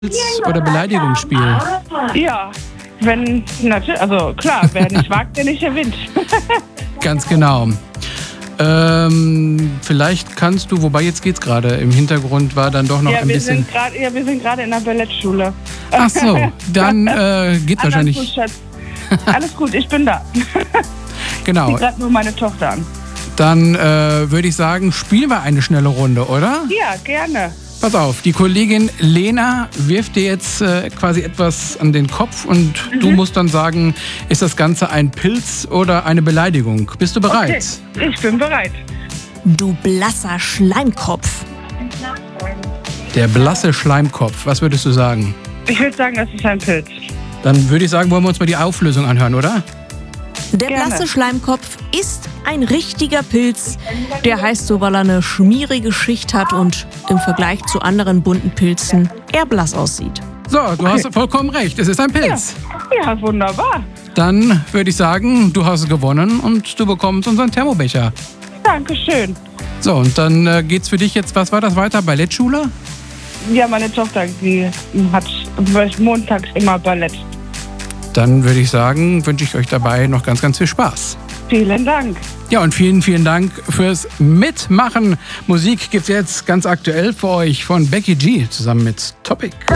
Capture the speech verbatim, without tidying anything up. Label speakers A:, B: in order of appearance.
A: Pilz- oder Beleidigungsspiel.
B: Ja, wenn, natürlich, also klar, wer nicht wagt, der nicht gewinnt.
A: Ganz genau. Ähm, vielleicht kannst du, wobei jetzt geht's gerade, im Hintergrund war dann doch noch
B: ja,
A: ein
B: wir
A: bisschen...
B: Sind grad, ja, wir sind gerade in der Ballettschule.
A: Ach so, dann äh, geht's
B: Alles
A: wahrscheinlich...
B: gut, Schatz. Alles gut, ich bin da.
A: Genau,
B: Ich gerade nur meine Tochter an.
A: dann äh, würde ich sagen, spielen wir eine schnelle Runde, oder?
B: Ja, gerne.
A: Pass auf, die Kollegin Lena wirft dir jetzt äh, quasi etwas an den Kopf und
B: Mhm.
A: du musst dann sagen, ist das Ganze ein Pilz oder eine Beleidigung? Bist du bereit?
B: Okay, ich bin bereit.
C: Du blasser Schleimkopf.
A: Der blasse Schleimkopf, was würdest du sagen?
B: Ich würde sagen, das ist ein Pilz.
A: Dann würde ich sagen, wollen wir uns mal die Auflösung anhören, oder?
C: Der
B: Gerne.
C: blasse Schleimkopf ist ein richtiger Pilz. Der heißt so, weil er eine schmierige Schicht hat und im Vergleich zu anderen bunten Pilzen eher blass aussieht.
A: So, du hast vollkommen recht, es ist ein Pilz.
B: Ja, wunderbar.
A: Dann würde ich sagen, du hast gewonnen und du bekommst unseren Thermobecher.
B: Dankeschön.
A: So, und dann äh, geht's für dich jetzt, was war das weiter, Ballettschule?
B: Ja, meine Tochter, die hat montags immer Ballett.
A: Dann würde ich sagen, wünsche ich euch dabei noch ganz, ganz viel Spaß.
B: Vielen Dank.
A: Ja, und vielen, vielen Dank fürs Mitmachen. Musik gibt's jetzt ganz aktuell für euch von Becky G zusammen mit Topic.